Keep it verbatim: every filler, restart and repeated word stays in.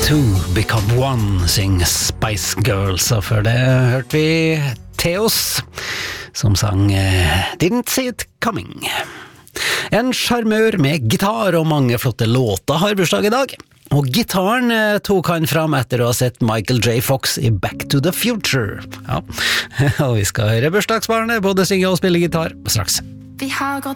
Two become one, syng Spice Girls. Og før det hørte vi Theos, som sang Didn't See It Coming. En charmør med gitar og mange flotte låter har bursdag i dag. Og gitaren tok han fram etter å ha sett Michael J. Fox i Back to the Future. Ja, og vi skal høre bursdagsbarnet både synge og spille gitar straks. Vi har gått